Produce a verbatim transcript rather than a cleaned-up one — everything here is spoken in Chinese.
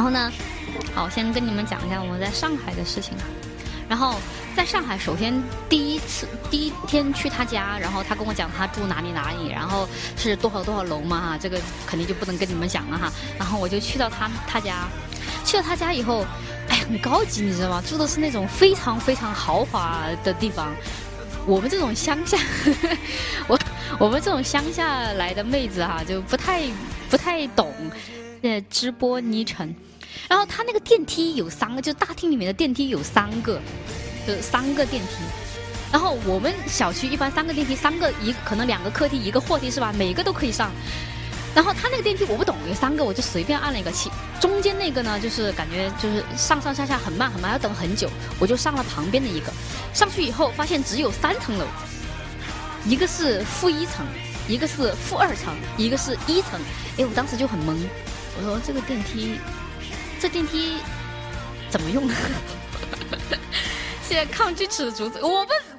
然后呢，好，先跟你们讲一下我在上海的事情啊。然后在上海，首先第一次第一天去他家，然后他跟我讲他住哪里哪里，然后是多少多少楼嘛哈，这个肯定就不能跟你们讲了哈。然后我就去到他他家，去到他家以后，哎呀，很高级，你知道吗？住的是那种非常非常豪华的地方。我们这种乡下，我我们这种乡下来的妹子哈，就不太不太懂呃直播昵称。然后他那个电梯有三个，就大厅里面的电梯有三个，就是三个电梯。然后我们小区一般三个电梯，三个一可能两个客梯一个货梯是吧？每个都可以上。然后他那个电梯我不懂，有三个我就随便按了一个气。中间那个呢，就是感觉就是上上下下很慢很慢，要等很久，我就上了旁边的一个。上去以后发现只有三层楼，一个是负一层，一个是负二层，一个是一层。哎，我当时就很懵，我说这个电梯。这电梯怎么用？现在抗锯齿足，我们